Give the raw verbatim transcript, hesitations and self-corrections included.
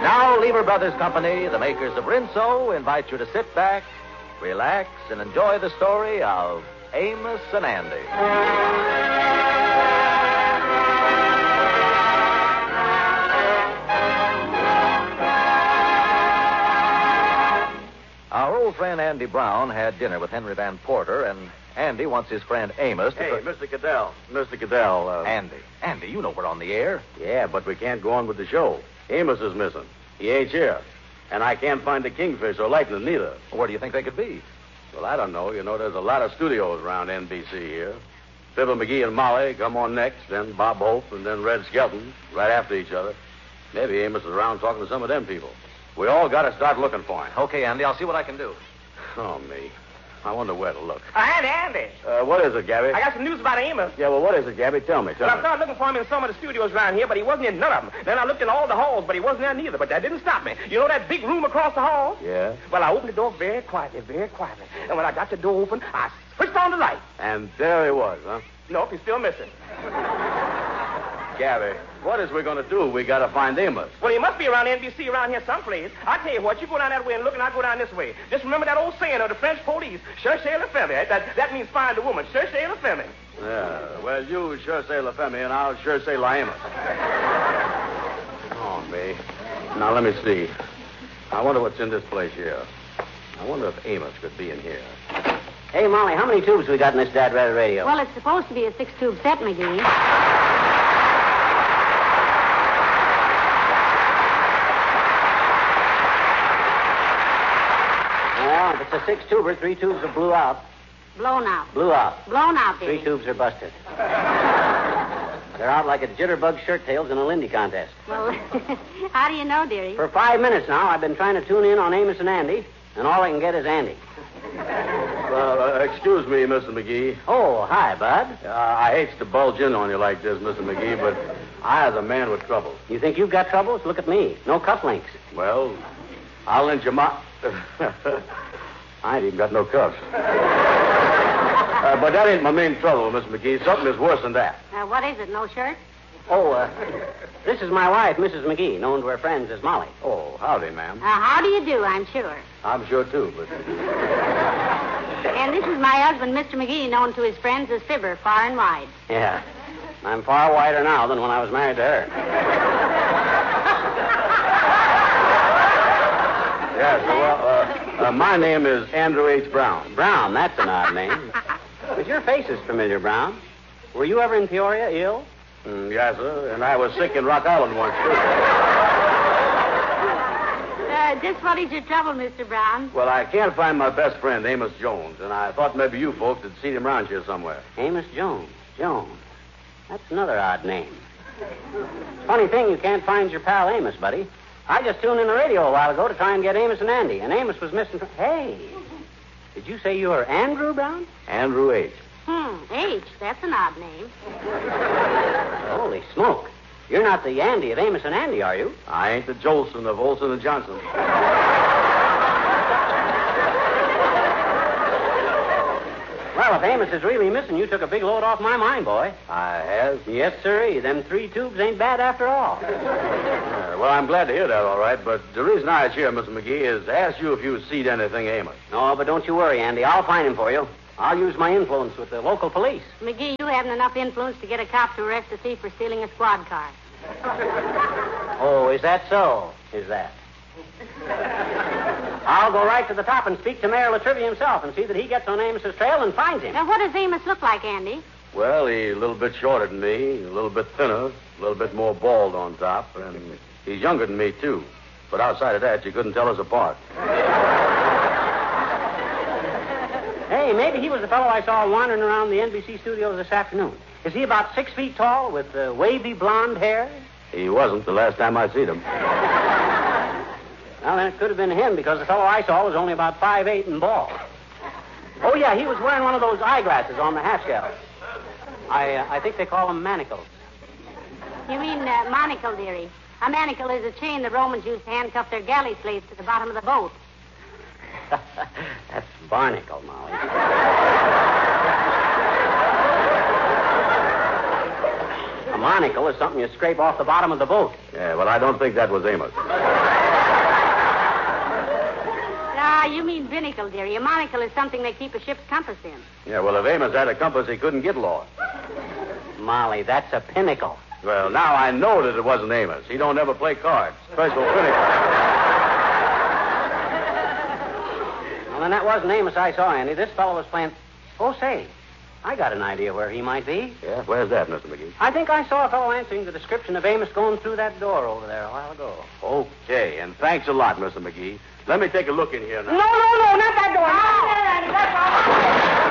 Now, Lever Brothers Company, the makers of Rinso, invite you to sit back, relax, and enjoy the story of Amos and Andy. Our old friend Andy Brown had dinner with Henry Van Porter, and Andy wants his friend Amos to... Hey, Mister Caddell. Mister Caddell. Uh... Andy. Andy, you know we're on the air. Yeah, but we can't go on with the show. Amos is missing. He ain't here. And I can't find the Kingfish or Lightning neither. Where do you think they could be? Well, I don't know. You know, there's a lot of studios around N B C here. Fibber McGee and Molly come on next, then Bob Hope, and then Red Skelton, right after each other. Maybe Amos is around talking to some of them people. We all got to start looking for him. Okay, Andy, I'll see what I can do. Oh, me. I wonder where to look. Uh, Andy, Andy. Uh, what is it, Gabby? I got some news about Amos. Yeah, well, what is it, Gabby? Tell me, tell well, me. I started looking for him in some of the studios around here, but he wasn't in none of them. Then I looked in all the halls, but he wasn't there neither. But that didn't stop me. You know that big room across the hall? Yeah? Well, I opened the door very quietly, very quietly. And when I got the door open, I switched on the light. And there he was, huh? Nope, he's still missing. Gabby, what is we going to do? We got to find Amos. Well, he must be around N B C around here someplace. I tell you what, you go down that way and look, and I go down this way. Just remember that old saying of the French police, cherchez la femme. That, that means find a woman, cherchez la femme. Yeah, well, you sure say La Femme, and I'll sure say La Amos. Oh, me. Now, let me see. I wonder what's in this place here. I wonder if Amos could be in here. Hey, Molly, how many tubes we got in this Dad Rather radio? Well, it's supposed to be a six-tube set, McGee. Well, if it's a six-tuber, three tubes are blew out. Blown out. Blew out. Blown out, dear. Three tubes are busted. They're out like a jitterbug shirt tails in a Lindy contest. Well, how do you know, dearie? For five minutes now, I've been trying to tune in on Amos and Andy, and all I can get is Andy. Well, uh, excuse me, Mister McGee. Oh, hi, Bud. Uh, I hate to bulge in on you like this, Mister McGee, but I, as a man with trouble. You think you've got troubles? Look at me. No cufflinks. Well, I'll lend you my... I ain't even got no cuffs. Uh, but that ain't my main trouble, Mister McGee. Something is worse than that. Uh, what is it, no shirt? Oh, uh, this is my wife, Missus McGee, known to her friends as Molly. Oh, howdy, ma'am. Uh, how do you do, I'm sure. I'm sure, too, but... And this is my husband, Mister McGee, known to his friends as Fibber, far and wide. Yeah. I'm far wider now than when I was married to her. Yes, well, uh, uh, my name is Andrew H. Brown. Brown, that's an odd name. But your face is familiar, Brown. Were you ever in Peoria ill? Mm, yes, sir, and I was sick in Rock Island once, too. Uh, just what is your trouble, Mister Brown? Well, I can't find my best friend, Amos Jones, and I thought maybe you folks had seen him around here somewhere. Amos Jones. Jones. That's another odd name. Funny thing, you can't find your pal Amos, buddy. I just tuned in the radio a while ago to try and get Amos and Andy, and Amos was missing from... Hey, did you say you were Andrew Brown? Andrew H. Hmm, H, that's an odd name. Holy smoke. You're not the Andy of Amos and Andy, are you? I ain't the Jolson of Olson and Johnson. Well, if Amos is really missing, you took a big load off my mind, boy. I has? Yes, sirree. Them three tubes ain't bad after all. Uh, well, I'm glad to hear that, all right, but the reason I was here, Mister McGee, is to ask you if you've seen anything Amos. No, but don't you worry, Andy. I'll find him for you. I'll use my influence with the local police. McGee, you haven't enough influence to get a cop to arrest a thief for stealing a squad car. Oh, is that so? Is that? I'll go right to the top and speak to Mayor Latrivia himself and see that he gets on Amos's trail and finds him. Now, what does Amos look like, Andy? Well, he's a little bit shorter than me, a little bit thinner, a little bit more bald on top, and he's younger than me, too. But outside of that, you couldn't tell us apart. Hey, maybe he was the fellow I saw wandering around the N B C studios this afternoon. Is he about six feet tall with uh, wavy blonde hair? He wasn't the last time I seen him. Well, then it could have been him because the fellow I saw was only about five eight and bald. Oh, yeah, he was wearing one of those eyeglasses on the half shell. I uh, I think they call them manacles. You mean uh, monocle, dearie. A manacle is a chain the Romans used to handcuff their galley slaves to the bottom of the boat. That's barnacle, Molly. A monocle is something you scrape off the bottom of the boat. Yeah, well, I don't think that was Amos. you mean binnacle, dearie. A monocle is something they keep a ship's compass in. Yeah, well, if Amos had a compass, he couldn't get lost. Molly, that's a pinnacle. Well, now I know that it wasn't Amos. He don't ever play cards. Special pinnacle. Well, then that wasn't Amos I saw, Andy. This fellow was playing... Oh, say, I got an idea where he might be. Yeah, where's that, Mister McGee? I think I saw a fellow answering the description of Amos going through that door over there a while ago. Okay, and thanks a lot, Mister McGee. Let me take a look in here now. No, no, no, not that door. No, no, no, that's all.